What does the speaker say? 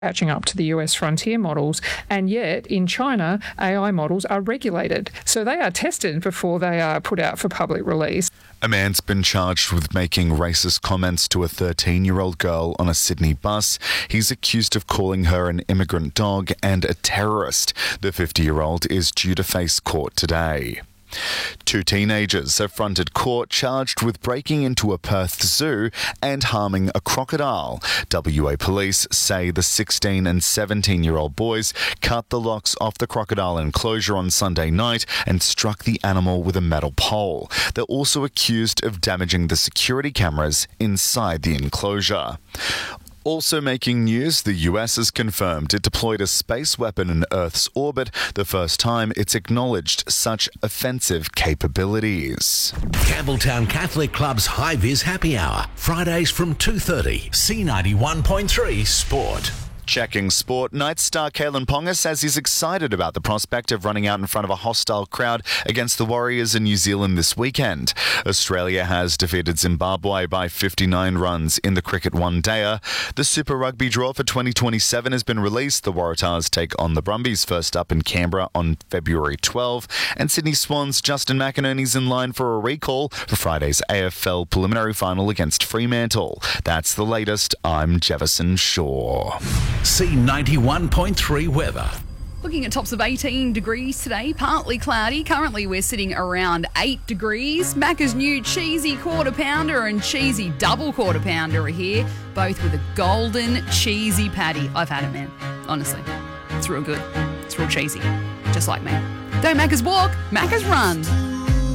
catching up to the US frontier models, and yet in China, AI models are regulated. So they are tested before they are put out for public release. A man's been charged with making racist comments to a 13-year-old girl on a Sydney bus. He's accused of calling her an immigrant dog and a terrorist. The 50-year-old is due to face court today. Two teenagers have fronted court charged with breaking into a Perth zoo and harming a crocodile. WA police say the 16 and 17-year-old boys cut the locks off the crocodile enclosure on Sunday night and struck the animal with a metal pole. They're also accused of damaging the security cameras inside the enclosure. Also making news, the US has confirmed it deployed a space weapon in Earth's orbit, the first time it's acknowledged such offensive capabilities. Campbelltown Catholic Club's High Vis Happy Hour, Fridays from 2:30, C91.3 Sport. Checking sport, Knight star Kalen Ponga says he's excited about the prospect of running out in front of a hostile crowd against the Warriors in New Zealand this weekend. Australia has defeated Zimbabwe by 59 runs in the cricket one-dayer. The Super Rugby draw for 2027 has been released. The Waratahs take on the Brumbies first up in Canberra on February 12. And Sydney Swans' Justin McInerney's in line for a recall for Friday's AFL preliminary final against Fremantle. That's the latest. I'm Jefferson Shaw. C91.3 weather. Looking at tops of 18 degrees today, partly cloudy. Currently we're sitting around 8 degrees. Macca's new cheesy quarter pounder and cheesy double quarter pounder are here, both with a golden cheesy patty. I've had it, man. Honestly, it's real good. It's real cheesy, just like me. Don't Macca's walk, Macca's run.